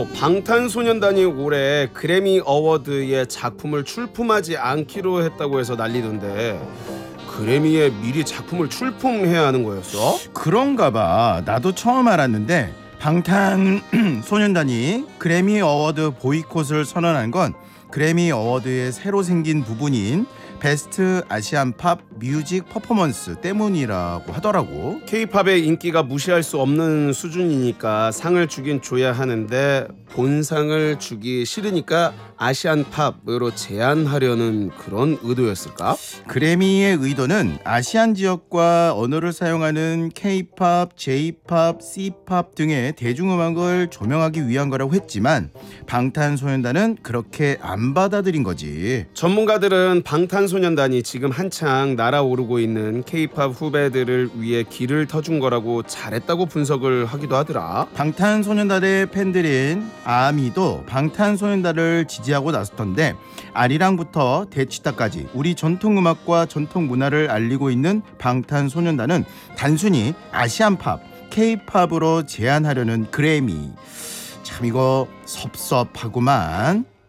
방탄소년단이 올해 그래미 어워드에 작품을 출품하지 않기로 했다고 해서 난리던데 그래미에 미리 작품을 출품해야 하는 거였어? 그런가 봐. 나도 처음 알았는데 방탄소년단이 그래미 어워드 보이콧을 선언한 건 그래미 어워드의 새로 생긴 부분인 베스트 아시안 팝 뮤직 퍼포먼스 때문이라고 하더라고. K-팝의 인기가 무시할 수 없는 수준이니까 상을 주긴 줘야 하는데 본상을 주기 싫으니까 아시안 팝으로 제한하려는 그런 의도였을까? 그래미의 의도는 아시안 지역과 언어를 사용하는 K-팝, J-팝, C-팝 등의 대중음악을 조명하기 위한 거라고 했지만 방탄소년단은 그렇게 안 받아들인 거지. 전문가들은 방탄소년단이 지금 한창 날아오르고 있는 K-팝 후배들을 위해 길을 터준 거라고 잘했다고 분석을 하기도 하더라. 방탄소년단의 팬들인 아미도 방탄소년단을 지지하고 나섰던데 아리랑부터 대치타까지 우리 전통음악과 전통문화를 알리고 있는 방탄소년단은 단순히 아시안팝, K-팝으로 제한하려는 그래미. 참 이거 섭섭하구만.